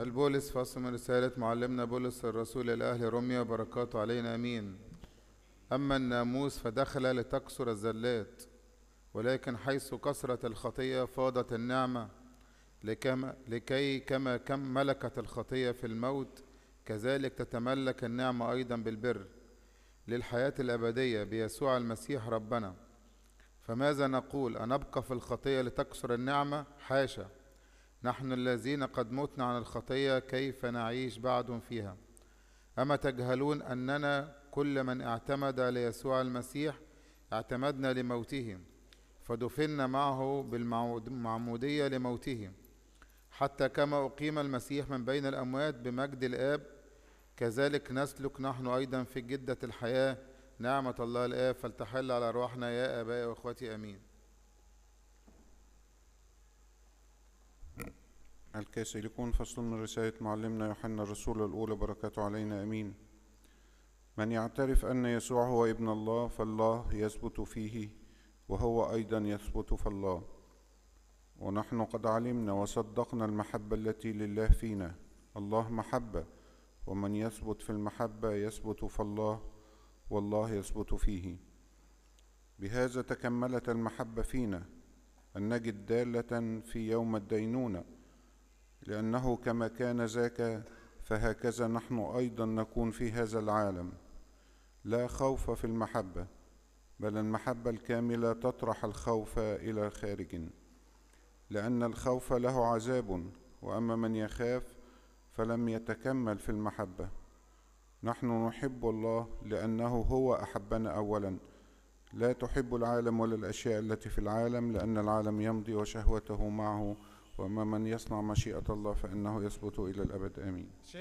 البولس فصل من رسالة معلمنا بولس الرسول إلى أهل روميا، بركاته علينا أمين. أما الناموس فدخل لتكسر الزلات، ولكن حيث كثرت الخطية فاضت النعمة، لكي كم ملكت الخطية في الموت، كذلك تتملك النعمة أيضا بالبر للحياة الأبدية بيسوع المسيح ربنا. فماذا نقول؟ أنبقى في الخطية لتكسر النعمة؟ حاشا، نحن الذين قد متنا عن الخطية كيف نعيش بعد فيها؟ أما تجهلون أننا كل من اعتمد ليسوع المسيح اعتمدنا لموته، فدفنا معه بالمعمودية لموته، حتى كما أقيم المسيح من بين الأموات بمجد الآب، كذلك نسلك نحن أيضا في جدة الحياة. نعمة الله الآب فلتحل على أرواحنا يا آبائي وأخوتي آمين. الكاثوليكون فصل من رسالة معلمنا يوحنا الرسول الأولى، بركاته علينا أمين. من يعترف أن يسوع هو ابن الله فالله يثبت فيه وهو أيضا يثبت في الله، ونحن قد علمنا وصدقنا المحبة التي لله فينا. الله محبة، ومن يثبت في المحبة يثبت في الله والله يثبت فيه. بهذا تكملت المحبة فينا، أن نجد دالة في يوم الدينونة، لأنه كما كان ذاك فهكذا نحن أيضا نكون في هذا العالم. لا خوف في المحبة، بل المحبة الكاملة تطرح الخوف إلى خارج، لأن الخوف له عذاب، وأما من يخاف فلم يتكمل في المحبة. نحن نحب الله لأنه هو أحبنا أولا. لا تحب العالم ولا الأشياء التي في العالم، لأن العالم يمضي وشهوته معه، وأما من يصنع مشيئة الله فإنه يثبت إلى الأبد آمين.